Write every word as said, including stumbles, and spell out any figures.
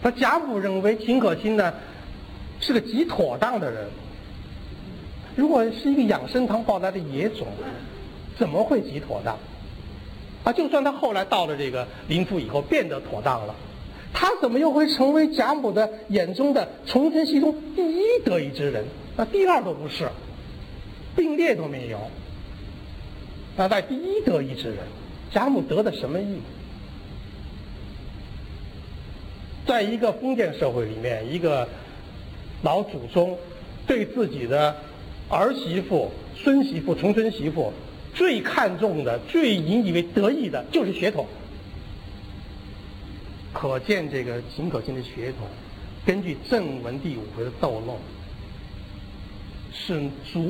那贾母认为秦可卿呢是个极妥当的人，如果是一个养生堂抱来的野种，怎么会极妥当？啊，就算他后来到了这个临汾以后变得妥当了，他怎么又会成为贾母的眼中的重臣系中第一得意之人？那第二都不是，并列都没有。那在第一得意之人，贾母得的什么意？在一个封建社会里面，一个老祖宗对自己的儿媳妇、孙媳妇、重孙媳妇最看重的、最引以为得意的就是血统。可见这个秦可卿的血统，根据正文第五回的奏漏，是足